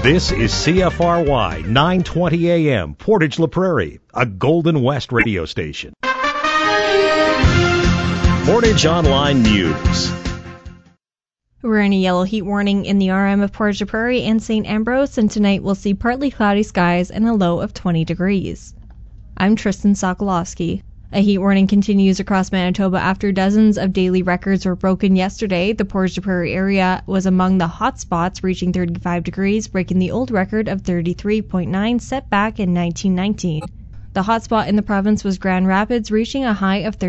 This is CFRY 920 AM, Portage La Prairie, a Golden West radio station. Portage Online News. We're in a yellow heat warning in the RM of Portage La Prairie and St. Ambrose, and tonight we'll see partly cloudy skies and a low of 20 degrees. I'm Tristan Sokolowski. A heat warning continues across Manitoba after dozens of daily records were broken yesterday. The Portage La Prairie area was among the hot spots, reaching 35 degrees, breaking the old record of 33.9 set back in 1919. The hot spot in the province was Grand Rapids, reaching a high of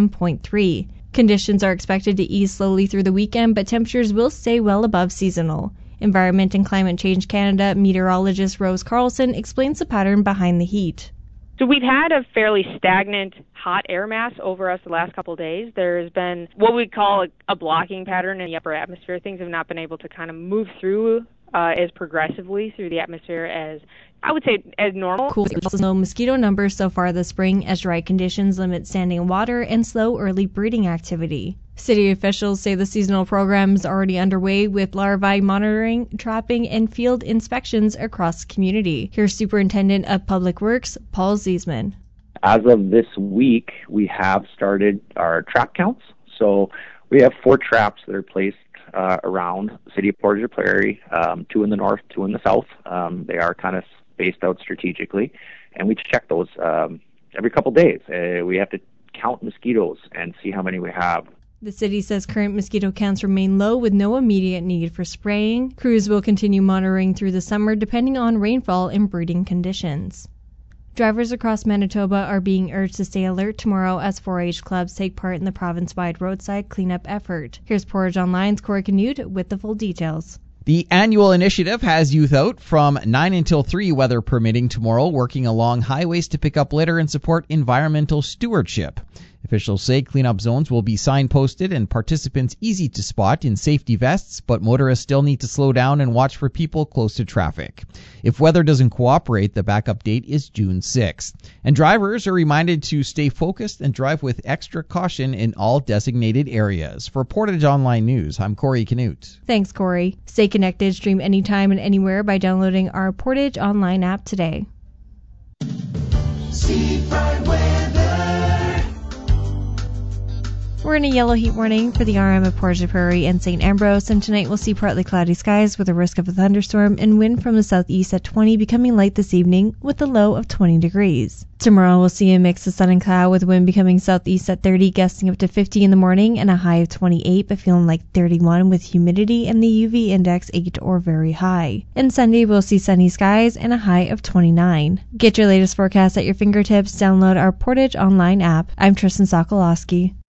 37.3. Conditions are expected to ease slowly through the weekend, but temperatures will stay well above seasonal. Environment and Climate Change Canada meteorologist Rose Carlson explains the pattern behind the heat. So we've had a fairly stagnant hot air mass over us the last couple of days. There's been what we call a blocking pattern in the upper atmosphere. Things have not been able to kind of move through as progressively through the atmosphere as, I would say, as normal. Cool. No mosquito numbers so far this spring as dry conditions limit standing water and slow early breeding activity. City officials say the seasonal program is already underway with larvae monitoring, trapping, and field inspections across the community. Here's Superintendent of Public Works, Paul Ziesman. As of this week, we have started our trap counts. So we have 4 traps that are placed around the city of Portage La Prairie, 2 in the north, 2 in the south. They are kind of spaced out strategically, and we check those every couple days. We have to count mosquitoes and see how many we have. The city says current mosquito counts remain low with no immediate need for spraying. Crews will continue monitoring through the summer depending on rainfall and breeding conditions. Drivers across Manitoba are being urged to stay alert tomorrow as 4-H clubs take part in the province-wide roadside cleanup effort. Here's Portage Online's Corey Canute with the full details. The annual initiative has youth out from 9 until 3, weather permitting, tomorrow, working along highways to pick up litter and support environmental stewardship. Officials say cleanup zones will be signposted and participants easy to spot in safety vests, but motorists still need to slow down and watch for people close to traffic. If weather doesn't cooperate, the backup date is June 6th. And drivers are reminded to stay focused and drive with extra caution in all designated areas. For Portage Online News, I'm Corey Canute. Thanks, Corey. Stay connected, stream anytime and anywhere by downloading our Portage Online app today. We're in a yellow heat warning for the RM of Portage La Prairie and St. Ambrose, and tonight we'll see partly cloudy skies with a risk of a thunderstorm and wind from the southeast at 20, becoming light this evening with a low of 20 degrees. Tomorrow we'll see a mix of sun and cloud with wind becoming southeast at 30, gusting up to 50 in the morning and a high of 28, but feeling like 31 with humidity and the UV index 8 or very high. And Sunday we'll see sunny skies and a high of 29. Get your latest forecast at your fingertips. Download our Portage Online app. I'm Tristan Sokolowski.